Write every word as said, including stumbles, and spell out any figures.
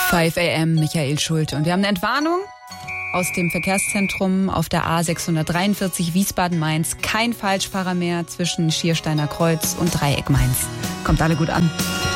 fünf a m, Michael Schulte. Und wir haben eine Entwarnung aus dem Verkehrszentrum auf der A sechshundertdreiundvierzig Wiesbaden-Mainz. Kein Falschfahrer mehr zwischen Schiersteiner Kreuz und Dreieck Mainz. Kommt alle gut an.